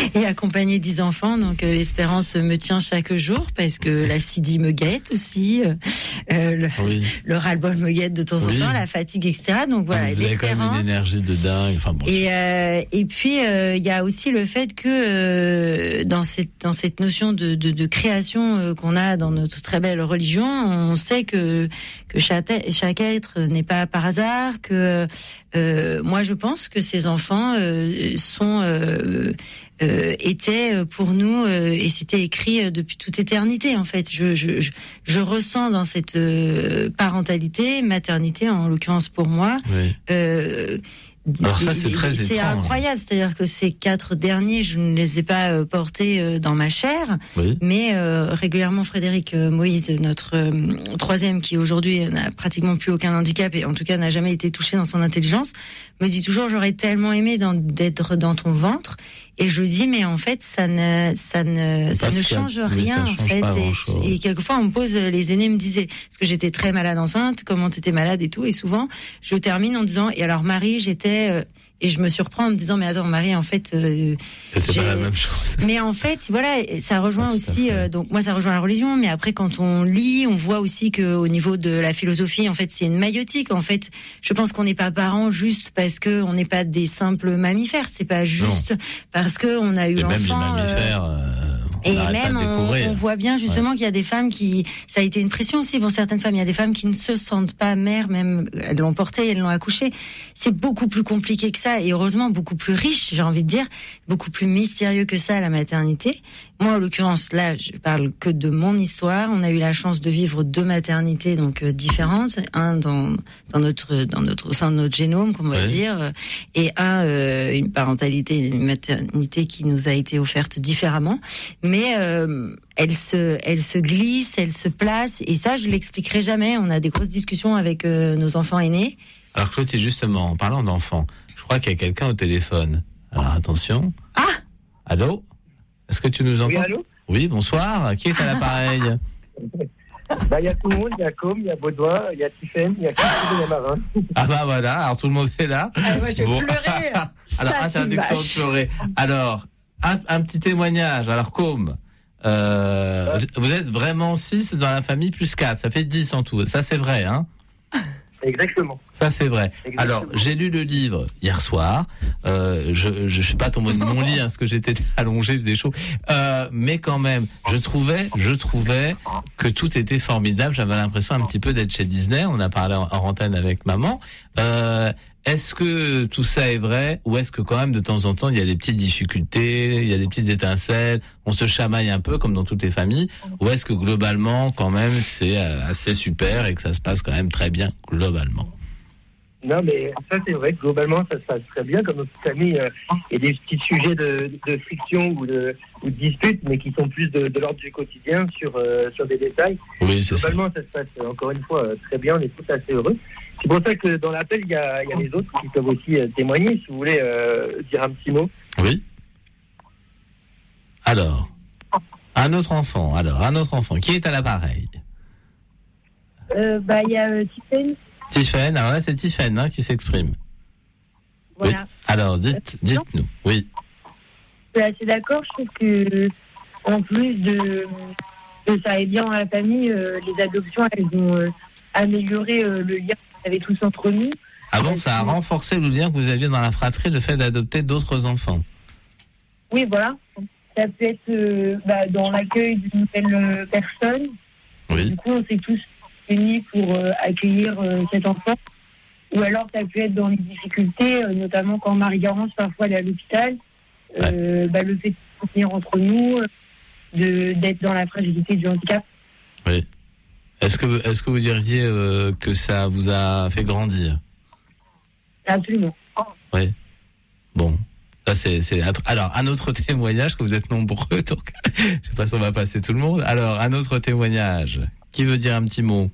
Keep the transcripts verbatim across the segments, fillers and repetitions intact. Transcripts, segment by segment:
et accompagner dix enfants. Donc euh, l'espérance me tient chaque jour parce que la C D me guette aussi, euh, le, oui. le ras-le-bol me guette de temps en oui. temps, la fatigue, et cetera. Donc voilà, ah, vous avez quand même une énergie de dingue. Enfin, bon, et euh, et puis il euh, y a aussi le fait que euh, dans cette dans cette notion de de, de création euh, qu'on a dans notre très belle religion, on sait que que chaque chaque être n'est pas par hasard, que euh, moi je pense que ces enfants euh, sont euh, euh, étaient pour nous euh, et c'était écrit depuis toute éternité en fait. Je je je, je ressens dans cette euh, parentalité, maternité en l'occurrence pour moi. Oui. Euh, Alors ça, c'est très c'est étrange. incroyable, c'est-à-dire que ces quatre derniers, je ne les ai pas euh, portés euh, dans ma chair, oui. mais euh, régulièrement Frédéric euh, Moïse, notre euh, troisième, qui aujourd'hui n'a pratiquement plus aucun handicap et en tout cas n'a jamais été touché dans son intelligence, me dit toujours j'aurais tellement aimé dans, d'être dans ton ventre. Et je dis mais en fait ça ne ça ne ça ne change rien en fait et, et quelquefois on me pose, les aînés me disaient parce que j'étais très malade enceinte, comment t'étais malade et tout, et souvent je termine en disant et alors Marie j'étais euh, et je me surprends en me disant mais attends Marie en fait euh, c'était pas la même chose. Mais en fait voilà ça rejoint ah, aussi euh, donc moi ça rejoint la religion, mais après quand on lit on voit aussi que au niveau de la philosophie en fait c'est une maïotique. En fait je pense qu'on n'est pas parents juste parce que on n'est pas des simples mammifères, c'est pas juste non. parce que on a eu et l'enfant. Même les mammifères. Euh... On et même, on, on voit bien justement ouais. qu'il y a des femmes qui, ça a été une pression aussi pour certaines femmes. Il y a des femmes qui ne se sentent pas mères, même elles l'ont porté, elles l'ont accouché. C'est beaucoup plus compliqué que ça, et heureusement beaucoup plus riche, j'ai envie de dire, beaucoup plus mystérieux que ça la maternité. Moi, en l'occurrence, là, je parle que de mon histoire. On a eu la chance de vivre deux maternités donc euh, différentes, un dans dans notre dans notre au sein de notre génome, qu'on va ouais. dire, et un euh, une parentalité, une maternité qui nous a été offerte différemment. Mais euh, elle se, elle se glisse, elle se place, et ça, je l'expliquerai jamais. On a des grosses discussions avec euh, nos enfants aînés. Alors Clotilde, justement, en parlant d'enfants, je crois qu'il y a quelqu'un au téléphone. Alors attention. Ah. Allô. Est-ce que tu nous entends? Oui, allô. Oui, bonsoir. Qui est à l'appareil? Bah, il y a tout le monde, il y a Com, il y a Baudouin, il y a Tiffen, il y a Christine, il y a Marin. Ah bah voilà, alors tout le monde est là. Ah, moi, je vais bon. pleurer. Alors, ça, interdiction de pleurer. Alors, un, un petit témoignage. Alors, Com, euh, ouais. vous êtes vraiment six dans la famille, plus quatre. Ça fait dix en tout. Ça, c'est vrai, hein? Exactement. Ça, c'est vrai. Exactement. Alors, j'ai lu le livre hier soir. Euh, je, je suis pas tombé de mon lit, hein, parce que j'étais allongé, il faisait chaud. Euh, mais quand même, je trouvais, je trouvais que tout était formidable. J'avais l'impression un petit peu d'être chez Disney. On a parlé en, en antenne avec maman. Euh, Est-ce que tout ça est vrai, ou est-ce que quand même de temps en temps il y a des petites difficultés, il y a des petites étincelles, on se chamaille un peu comme dans toutes les familles, ou est-ce que globalement quand même c'est assez super et que ça se passe quand même très bien globalement? Non, mais ça c'est vrai que globalement ça se passe très bien, comme dans toute famille. Euh, il y a des petits sujets de, de friction ou de, ou de disputes, mais qui sont plus de, de l'ordre du quotidien sur, euh, sur des détails. Oui, c'est globalement ça. ça se passe encore une fois très bien, on est tous assez heureux. C'est pour ça que dans l'appel, il y a, il y a les autres qui peuvent aussi euh, témoigner, si vous voulez euh, dire un petit mot. Oui. Alors, un autre enfant, alors, un autre enfant, qui est à l'appareil? euh, Bah, il y a euh, Tiffen. Tiffen, alors là, c'est Tiffen hein, qui s'exprime. Voilà. Oui. Alors, dites, dites-nous, oui. Je suis assez d'accord, je trouve que, en plus de, de ça aide bien dans la famille, euh, les adoptions, elles ont euh, amélioré euh, le lien qu'on avait tous entre nous. Ah bon, ça a renforcé le lien que vous aviez dans la fratrie, le fait d'adopter d'autres enfants? Oui, voilà. Ça peut être euh, bah, dans l'accueil d'une nouvelle euh, personne. Oui. Du coup, on s'est tous unis pour euh, accueillir euh, cet enfant. Ou alors, ça peut être dans les difficultés, euh, notamment quand Marie-Garance, parfois, elle est à l'hôpital. Euh, ouais. bah, le fait de se tenir entre nous, de, d'être dans la fragilité du handicap. Oui. Est-ce que, est-ce que vous diriez euh, que ça vous a fait grandir? Absolument. Oui. Bon. Ça, c'est, c'est... Alors, un autre témoignage, que vous êtes nombreux, donc je sais pas si on va passer tout le monde. Alors, un autre témoignage. Qui veut dire un petit mot?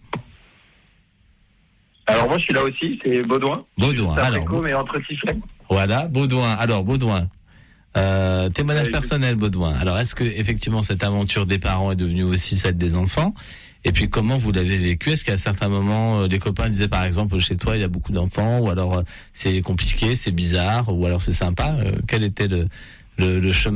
Alors, moi, je suis là aussi, c'est Baudouin. Baudouin, alors. Mais entre Tiffen. Voilà, Baudouin. Alors, Baudouin. Euh, témoignage euh, personnel, Baudouin. Alors, est-ce que, effectivement, cette aventure des parents est devenue aussi celle des enfants? Et puis, comment vous l'avez vécu? Est-ce qu'à certains moments, euh, les copains disaient, par exemple, chez toi, il y a beaucoup d'enfants, ou alors euh, c'est compliqué, c'est bizarre, ou alors c'est sympa? euh, Quel était le, le, le chemin